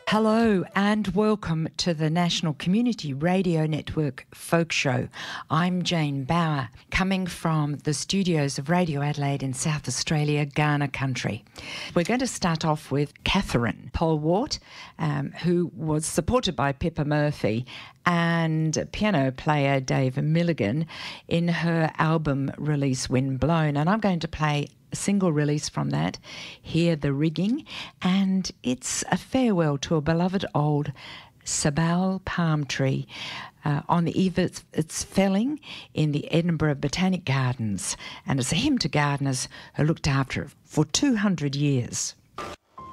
Hello and welcome to the National Community Radio Network Folk Show. I'm Jane Bauer, coming from the studios of Radio Adelaide in South Australia, Kaurna country. We're going to start off with Catherine Polwart, who was supported by Pippa Murphy and piano player Dave Milligan in her album release Wind Blown. And I'm going to play a single release from that, Hear the Rigging, and it's a farewell to a beloved old sabal palm tree on the eve of its felling in the Edinburgh Botanic Gardens, and it's a hymn to gardeners who looked after it for 200 years.